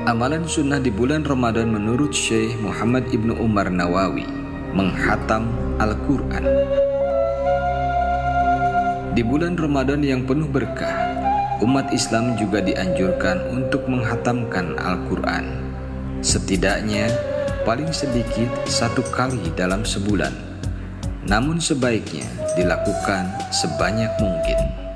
Amalan sunnah di bulan Ramadan menurut Syekh Muhammad Ibnu Umar Nawawi, menghatam Al-Quran. Di bulan Ramadan yang penuh berkah, umat Islam juga dianjurkan untuk menghatamkan Al-Quran. Setidaknya paling sedikit 1 kali dalam sebulan. Namun sebaiknya dilakukan sebanyak mungkin.